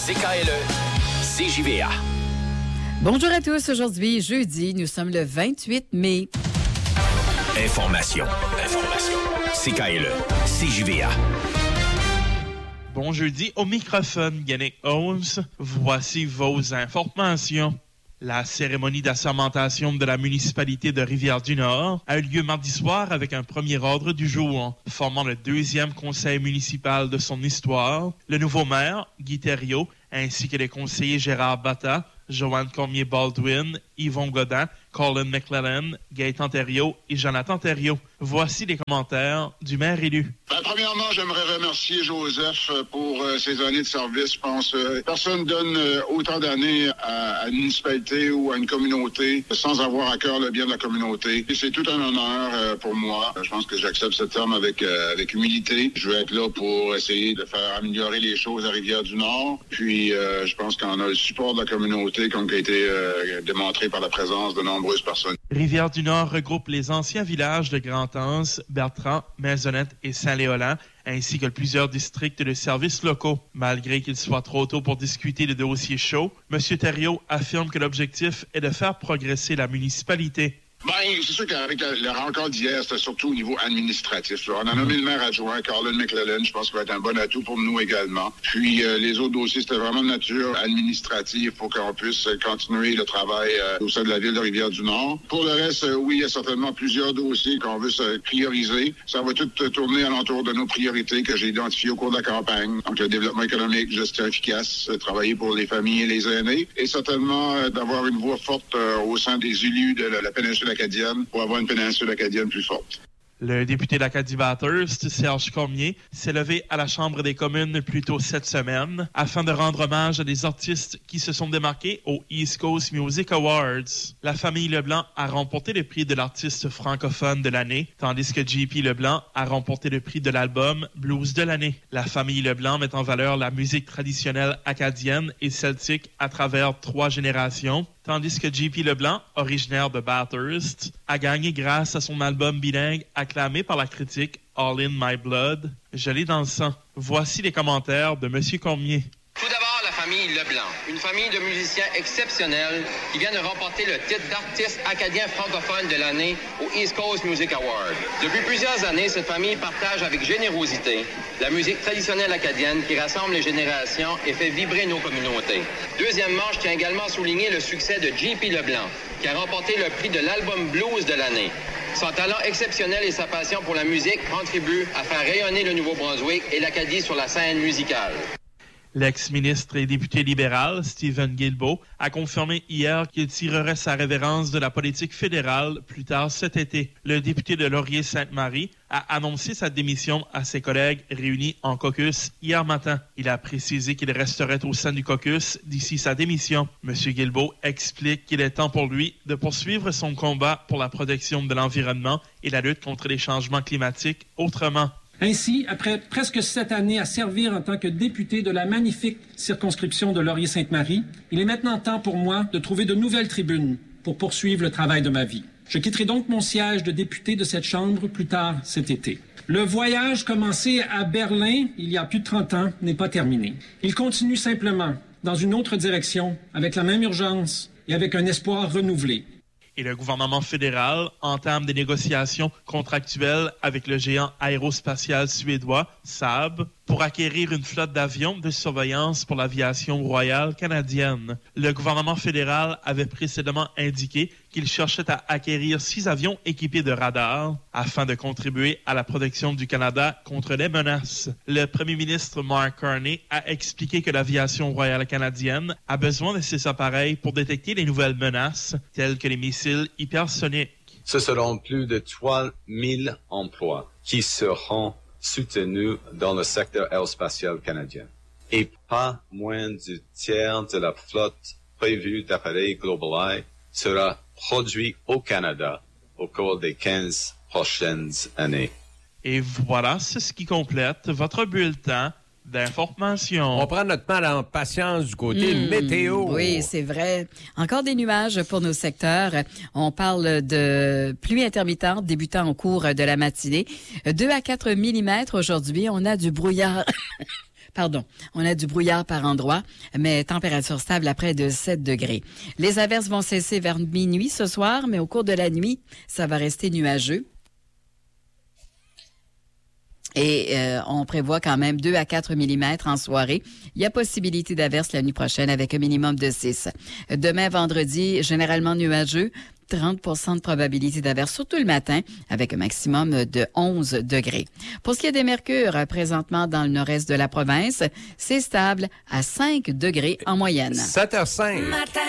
CKLE, CJVA. Bonjour à tous. Aujourd'hui, jeudi, nous sommes le 28 mai. Information. CKLE, CJVA. Bon jeudi, au microphone, Yannick Holmes. Voici vos informations. La cérémonie d'assermentation de la municipalité de Rivière-du-Nord a eu lieu mardi soir avec un premier ordre du jour, formant le deuxième conseil municipal de son histoire. Le nouveau maire, Guy Thériault, ainsi que les conseillers Gérard Batta, Joanne Cormier-Baldwin, Yvon Godin, Colin McLellan, Gaëtan Thériault et Jonathan Thériault. Voici les commentaires du maire élu. Premièrement, j'aimerais remercier Joseph pour ses années de service. Je pense personne donne autant d'années à une municipalité ou à une communauté sans avoir à cœur le bien de la communauté. Et c'est tout un honneur pour moi. Je pense que j'accepte ce terme avec humilité. Je vais être là pour essayer de faire améliorer les choses à Rivière-du-Nord. Puis, je pense qu'on a le support de la communauté qui a été démontré par la présence de nombreuses personnes. Rivière-du-Nord regroupe les anciens villages de Grand-Anse, Bertrand, Maisonnette et Saint-Léolin, ainsi que plusieurs districts de services locaux. Malgré qu'il soit trop tôt pour discuter de dossiers chauds, M. Thériault affirme que l'objectif est de faire progresser la municipalité. C'est sûr qu'avec la rencontre d'hier, c'était surtout au niveau administratif. Là. On a nommé le maire adjoint, Colin McLellan. Je pense qu'il va être un bon atout pour nous également. Puis les autres dossiers, c'était vraiment de nature administrative pour qu'on puisse continuer le travail au sein de la ville de Rivière-du-Nord. Pour le reste, oui, il y a certainement plusieurs dossiers qu'on veut se prioriser. Ça va tout tourner alentour de nos priorités que j'ai identifiées au cours de la campagne. Donc, le développement économique, gestion efficace, travailler pour les familles et les aînés. Et certainement d'avoir une voix forte au sein des élus de la péninsule acadienne pour avoir une péninsule acadienne plus forte. Le député d'Acadie-Bathurst, Serge Cormier, s'est levé à la Chambre des communes plus tôt cette semaine afin de rendre hommage à des artistes qui se sont démarqués aux East Coast Music Awards. La famille Leblanc a remporté le prix de l'artiste francophone de l'année, tandis que J.P. Leblanc a remporté le prix de l'album Blues de l'année. La famille Leblanc met en valeur la musique traditionnelle acadienne et celtique à travers 3 générations, tandis que J.P. Leblanc, originaire de Bathurst, a gagné grâce à son album bilingue acclamé par la critique All in My Blood, Gelé dans le sang. Voici les commentaires de M. Cormier. Tout d'abord, la famille Leblanc, une famille de musiciens exceptionnels qui vient de remporter le titre d'artiste acadien francophone de l'année au East Coast Music Award. Depuis plusieurs années, cette famille partage avec générosité la musique traditionnelle acadienne qui rassemble les générations et fait vibrer nos communautés. Deuxièmement, je tiens également à souligner le succès de J.P. Leblanc, qui a remporté le prix de l'album Blues de l'année. Son talent exceptionnel et sa passion pour la musique contribuent à faire rayonner le Nouveau-Brunswick et l'Acadie sur la scène musicale. L'ex-ministre et député libéral, Stephen Guilbeault, a confirmé hier qu'il tirerait sa révérence de la politique fédérale plus tard cet été. Le député de Laurier-Sainte-Marie a annoncé sa démission à ses collègues réunis en caucus hier matin. Il a précisé qu'il resterait au sein du caucus d'ici sa démission. M. Guilbeault explique qu'il est temps pour lui de poursuivre son combat pour la protection de l'environnement et la lutte contre les changements climatiques autrement. Ainsi, après presque 7 années à servir en tant que député de la magnifique circonscription de Laurier-Sainte-Marie, il est maintenant temps pour moi de trouver de nouvelles tribunes pour poursuivre le travail de ma vie. Je quitterai donc mon siège de député de cette Chambre plus tard cet été. Le voyage commencé à Berlin il y a plus de 30 ans n'est pas terminé. Il continue simplement dans une autre direction, avec la même urgence et avec un espoir renouvelé. Et le gouvernement fédéral entame des négociations contractuelles avec le géant aérospatial suédois Saab pour acquérir une flotte d'avions de surveillance pour l'aviation royale canadienne. Le gouvernement fédéral avait précédemment indiqué qu'il cherchait à acquérir 6 avions équipés de radars afin de contribuer à la protection du Canada contre les menaces. Le premier ministre Mark Carney a expliqué que l'aviation royale canadienne a besoin de ces appareils pour détecter les nouvelles menaces, telles que les missiles hypersoniques. Ce seront plus de 3 000 emplois qui seront soutenus dans le secteur aérospatial canadien. Et pas moins du tiers de la flotte prévue d'appareils GlobalEye sera produit au Canada au cours des 15 prochaines années. Et voilà, c'est ce qui complète votre bulletin d'information. On prend notre mal en patience du côté météo. Oui, c'est vrai. Encore des nuages pour nos secteurs. On parle de pluie intermittente débutant au cours de la matinée. 2 à 4 millimètres aujourd'hui. On a du brouillard. On a du brouillard par endroits, mais température stable à près de 7 degrés. Les averses vont cesser vers minuit ce soir, mais au cours de la nuit, ça va rester nuageux. Et on prévoit quand même 2 à 4 mm en soirée. Il y a possibilité d'averse la nuit prochaine avec un minimum de 6. Demain, vendredi, généralement nuageux. 30% de probabilité d'averse, surtout le matin, avec un maximum de 11 degrés. Pour ce qui est des mercures, présentement dans le nord-est de la province, c'est stable à 5 degrés en moyenne. 7h05.